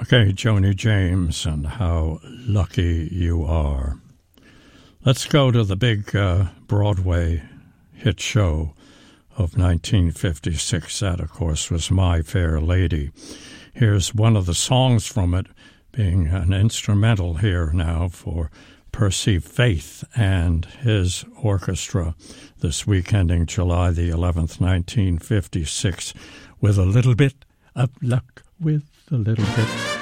Okay, Joni James and How Lucky You Are. Let's go to the big Broadway hit show of 1956. That, of course, was My Fair Lady. Here's one of the songs from it, being an instrumental here now for Percy Faith and his orchestra this week ending July the 11th, 1956, with a little bit of luck, with a little bit